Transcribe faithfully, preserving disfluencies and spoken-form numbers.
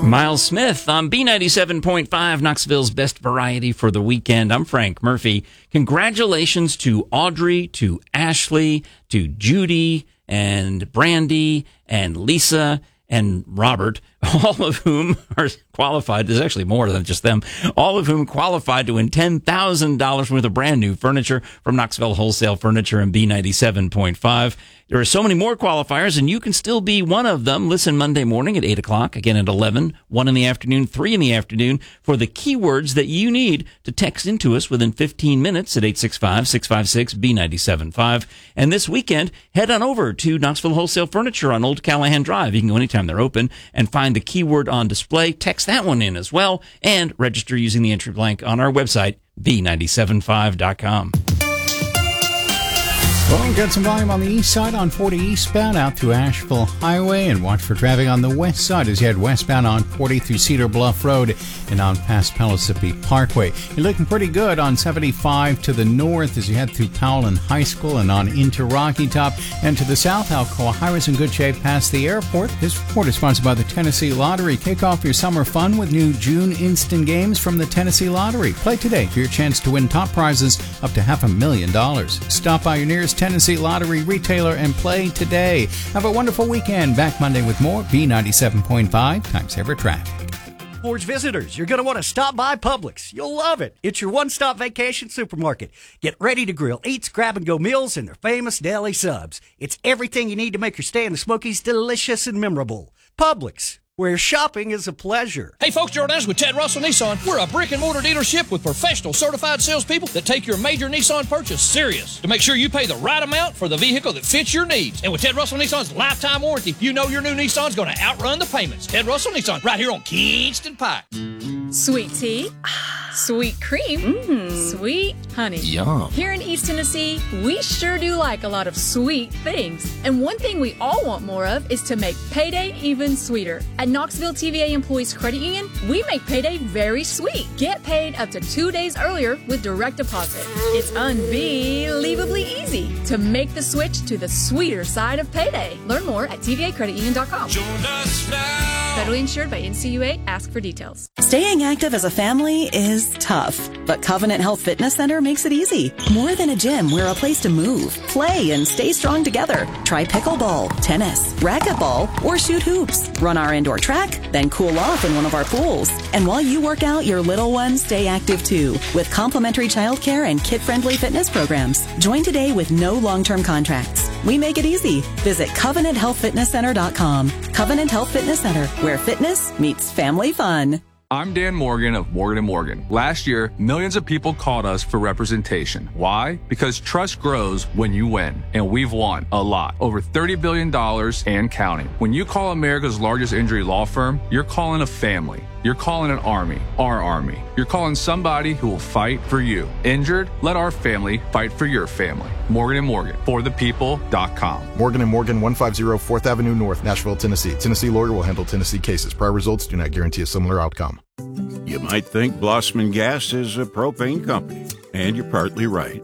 Miles Smith on B ninety-seven point five, Knoxville's best variety for the weekend. I'm Frank Murphy. Congratulations to Audrey, to Ashley, to Judy, and Brandy, and Lisa, and Robert, all of whom are qualified. There's actually more than just them. All of whom qualified to win ten thousand dollars worth of brand new furniture from Knoxville Wholesale Furniture and B ninety-seven point five. There are so many more qualifiers, and you can still be one of them. Listen Monday morning at eight o'clock, again at eleven, one in the afternoon, three in the afternoon, for the keywords that you need to text into us within fifteen minutes at eight six five, six five six, B nine seven five. And this weekend, head on over to Knoxville Wholesale Furniture on Old Callahan Drive. You can go anytime they're open and find the keyword on display. Text that one in as well, and register using the entry blank on our website, B nine seven five dot com. Well, we've got some volume on the east side on forty eastbound out through Asheville Highway, and watch for traffic on the west side as you head westbound on forty through Cedar Bluff Road and on past Pellissippi Parkway. You're looking pretty good on seventy-five to the north as you head through Powell and High School and on into Rocky Top. And to the south, Alcoa Highway's in good shape past the airport. This report is sponsored by the Tennessee Lottery. Kick off your summer fun with new June instant games from the Tennessee Lottery. Play today for your chance to win top prizes up to half a million dollars. Stop by your nearest Tennessee Lottery retailer and play today. Have a wonderful weekend. Back Monday with more B ninety-seven point five Time Saver Traffic. Forge visitors, you're going to want to stop by Publix. You'll love it. It's your one-stop vacation supermarket. Get ready to grill eats, grab-and-go meals, and their famous deli subs. It's everything you need to make your stay in the Smokies delicious and memorable. Publix, where shopping is a pleasure. Hey folks, Gerald Adams with Ted Russell Nissan. We're a brick and mortar dealership with professional certified salespeople that take your major Nissan purchase serious to make sure you pay the right amount for the vehicle that fits your needs. And with Ted Russell Nissan's lifetime warranty, you know your new Nissan's going to outrun the payments. Ted Russell Nissan, right here on Kingston Pike. Sweet tea, sweet cream, mm. sweet honey. Yum. Here in East Tennessee, we sure do like a lot of sweet things. And one thing we all want more of is to make payday even sweeter. At Knoxville T V A Employees Credit Union, we make payday very sweet. Get paid up to two days earlier with direct deposit. It's unbelievably easy to make the switch to the sweeter side of payday. Learn more at T V A credit union dot com. Join us now. Federally insured by N C U A. Ask for details. Staying active as a family is tough, but Covenant Health Fitness Center makes it easy. More than a gym, we're a place to move, play, and stay strong together. Try pickleball, tennis, racquetball, or shoot hoops. Run our indoor track, then cool off in one of our pools. And while you work out, your little ones stay active too, with complimentary childcare and kid-friendly fitness programs. Join today with no long-term contracts. We make it easy. Visit covenant health fitness center dot com. Covenant Health Fitness Center, where fitness meets family fun. I'm Dan Morgan of Morgan and Morgan. Last year, millions of people called us for representation. Why? Because trust grows when you win. And we've won a lot. Over thirty billion dollars and counting. When you call America's largest injury law firm, you're calling a family. You're calling an army, our army. You're calling somebody who will fight for you. Injured? Let our family fight for your family. Morgan and Morgan, for the people dot com. Morgan and Morgan, one fifty fourth Avenue North, Nashville, Tennessee. Tennessee lawyer will handle Tennessee cases. Prior results do not guarantee a similar outcome. You might think Blossman Gas is a propane company, and you're partly right.